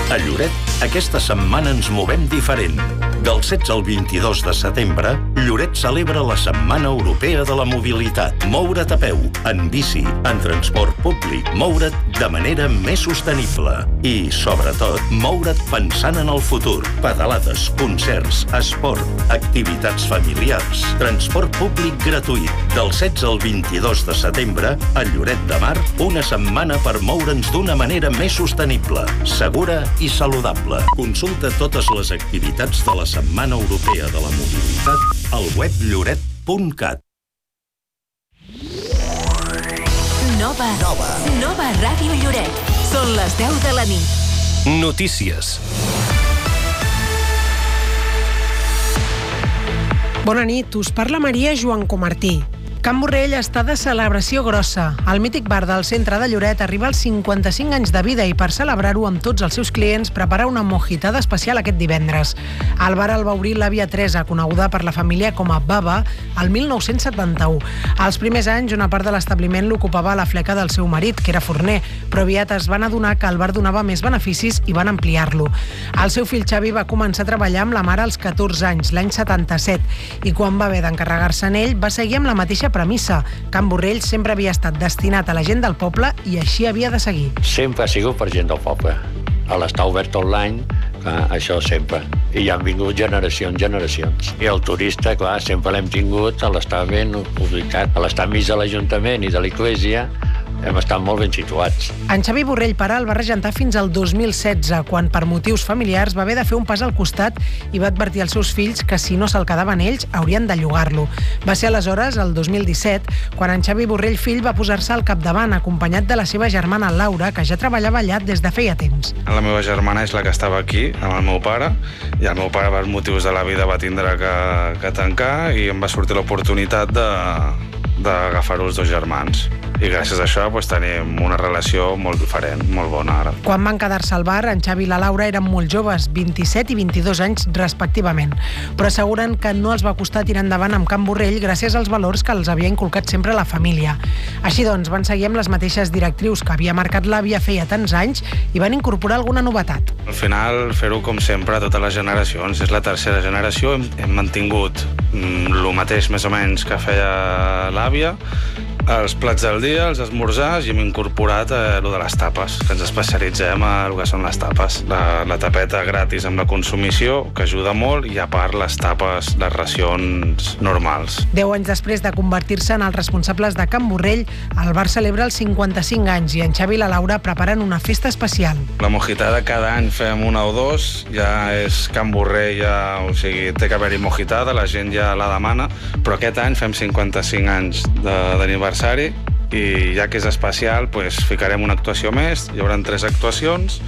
A Lloret, aquesta setmana ens movem diferent. Del 16 al 22 de setembre, Lloret celebra la Setmana Europea de la Mobilitat. Moure't a peu, en bici, en transport públic, moure't de manera més sostenible. I, sobretot, moure't pensant en el futur. Pedalades, concerts, esport, activitats familiars, transport públic gratuït. Del 16 al 22 de setembre, a Lloret de Mar, una setmana per moure'ns d'una manera més sostenible, segura i saludable. Consulta totes les activitats de la Setmana Europea de la Mobilitat al web lloret.cat. Nova Ràdio Lloret. Són les 10 de la nit. Notícies. Bona nit, us parla Maria Joan Comartí. Can Borrell està de celebració grossa. El mític bar del centre de Lloret arriba als 55 anys de vida i per celebrar-ho amb tots els seus clients prepara una mojitada especial aquest divendres. El bar el va obrir l'àvia Teresa, coneguda per la família com a Baba, el 1971. Als primers anys, una part de l'establiment l'ocupava la fleca del seu marit, que era forner, però aviat es van adonar que el bar donava més beneficis i van ampliar-lo. El seu fill Xavi va començar a treballar amb la mare als 14 anys, l'any 77, i quan va haver d'encarregar-se en ell, va seguir amb la mateixa premissa. Can Borrell sempre havia estat destinat a la gent del poble i així havia de seguir. Sempre ha sigut per gent del poble. A l'estar obert tot l'any, això sempre. I ja han vingut generacions. I el turista, clar, sempre l'hem tingut a l'estar ben ubicat. A l'estar mig de l'Ajuntament i de l'Església, hem estat molt ben situats. En Xavi Borrell, però, el va regentar fins al 2016, quan per motius familiars va haver de fer un pas al costat i va advertir als seus fills que si no se'l quedaven ells, haurien de llogar-lo. Va ser aleshores, el 2017, quan en Xavi Borrell fill va posar-se al capdavant, acompanyat de la seva germana Laura, que ja treballava allà des de feia temps. La meva germana és la que estava aquí, amb el meu pare, i el meu pare, per motius de la vida, va tindre que tancar i em va sortir l'oportunitat d'agafar-ho els dos germans. I gràcies a això tenim una relació molt diferent, molt bona ara. Quan van quedar-se al bar, en Xavi i la Laura eren molt joves, 27 i 22 anys respectivament, però asseguren que no els va costar tirar endavant amb Can Borrell gràcies als valors que els havia inculcat sempre la família. Així doncs, van seguir amb les mateixes directrius que havia marcat l'àvia feia tants anys i van incorporar alguna novetat. Al final, fer-ho com sempre a totes les generacions. És la tercera generació, hem mantingut el mateix més o menys que feia l'àvia, els plats del dia, els esmorzars, i hem incorporat el de les tapes, que ens especialitzem a el que són les tapes. La tapeta gratis amb la consumició, que ajuda molt, i a part les tapes, les racions normals. 10 anys després de convertir-se en els responsables de Can Borrell, el bar celebra els 55 anys i en Xavi i la Laura preparen una festa especial. La mojitada cada any fem una o dos, ja és Can Borrell, o sigui, té que haver-hi mojitada, la gent ja la demana, però aquest any fem 55 anys d'aniversari i ja que és especial, ficarem una actuació més, hi haurà 3 actuacions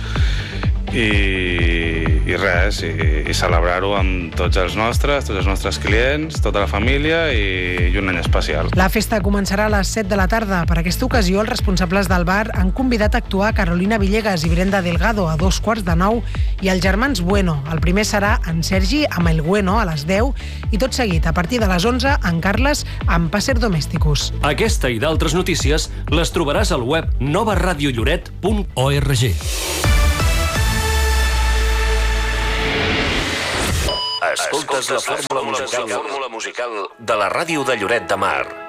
i res, i celebrar-ho amb tots els nostres clients, tota la família i un any especial. La festa començarà a les 7 de la tarda. Per aquesta ocasió, els responsables del bar han convidat a actuar Carolina Villegas i Brenda Delgado a 8:45 i els germans Bueno. El primer serà en Sergi amb el Bueno a les 10 i tot seguit, a partir de les 11, en Carles amb Passer Domesticus. Aquesta i d'altres notícies les trobaràs al web novaradiolloret.org. Escoltes la fórmula musical de la ràdio de Lloret de Mar.